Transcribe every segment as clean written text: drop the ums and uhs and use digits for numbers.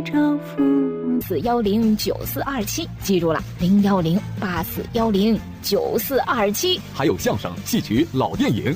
招夫。4109427，记住了，01084109427。 还有相声、戏曲、老电影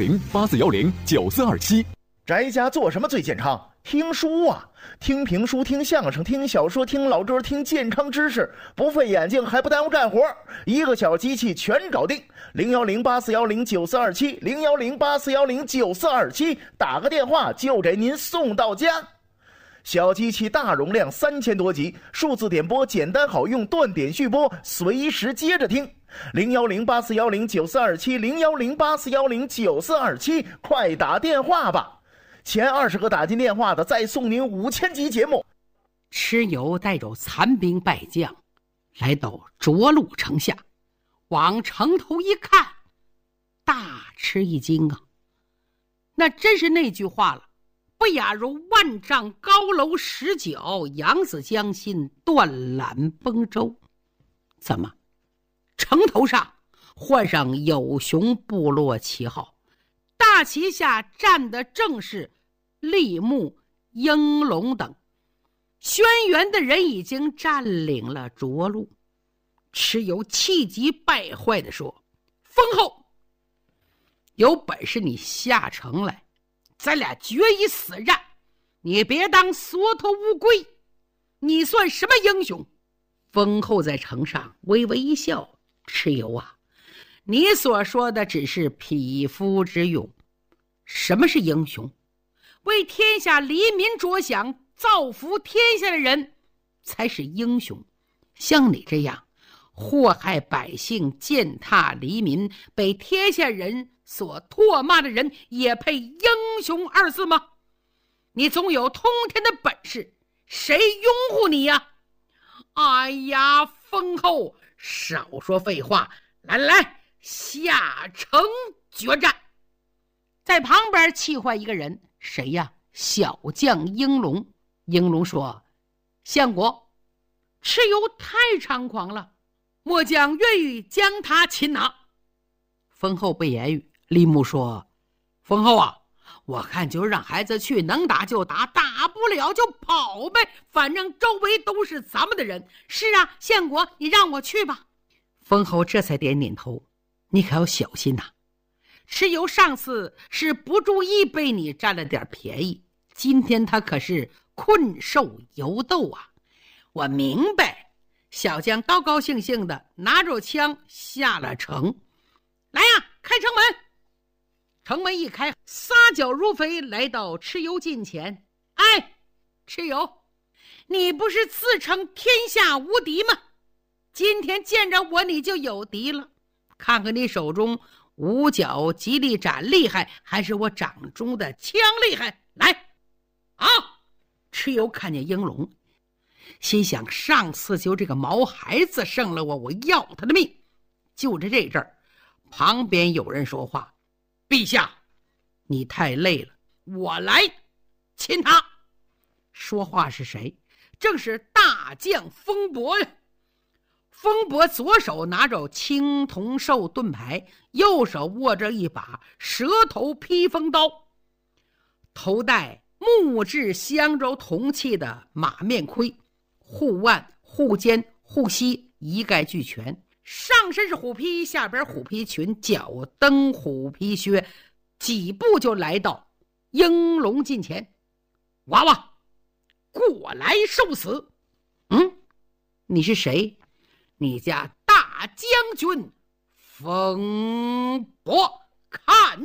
，01084109427。 宅家做什么最健康？听书啊，听评书，听相声，听小说，听老歌，听健康知识，不费眼睛还不耽误干活，一个小机器全搞定。01084109427，01084109427，打个电话就给您送到家。小机器大容量3000多集，数字点播简单好用，断点续播，随时接着听。01084109427，01084109427，快打电话吧！前20个打进电话的再送您5000集节目。 蚩尤带着残兵败将来到涿鹿城下，往城头一看，大吃一惊啊！那真是那句话了，不亚如万丈高楼十角，扬子江心，断缆崩舟。怎么城头上换上有熊部落旗号，大旗下站的正是立木、应龙等，轩辕的人已经占领了涿鹿。蚩尤气急败坏地说：封后，有本事你下城来，咱俩决一死战，你别当缩头乌龟，你算什么英雄？封后在城上微微一笑：蚩尤啊，你所说的只是匹夫之勇，什么是英雄？为天下黎民着想，造福天下的人才是英雄。像你这样祸害百姓、践踏黎民、被天下人所唾骂的人，也配英雄二字吗？你总有通天的本事，谁拥护你呀？哎呀，封后少说废话，来，下城决战。在旁边气坏一个人，谁呀？小将应龙。应龙说：相国，蚩尤太猖狂了，末将愿意将他擒拿。封后不言语。立木说：封后啊，我看就让孩子去，能打就打，打不了就跑呗，反正周围都是咱们的人。是啊，相国，你让我去吧。封后这才点点头。你可要小心呐，蚩尤上次是不注意被你占了点便宜，今天他可是困兽犹斗啊。我明白。小将高高兴兴的拿着枪下了城。来呀，开城门！城门一开，撒脚如飞来到蚩尤近前。哎，蚩尤，你不是自称天下无敌吗？今天见着我你就有敌了，看看你手中五角吉利斩厉害，还是我掌中的枪厉害？来啊！蚩尤看见应龙，心想上次就这个毛孩子胜了我，我要他的命。就在这阵儿，旁边有人说话：陛下，你太累了，我来擒他。说话是谁？正是大将风伯呀。风伯左手拿着青铜兽盾牌，右手握着一把蛇头披风刀，头戴木质香柔铜器的马面盔，护腕、护肩、护膝一概俱全，上身是虎皮，下边虎皮裙，脚蹬虎皮靴，几步就来到应龙近前。娃娃，过来受死！你是谁？你家大将军风伯。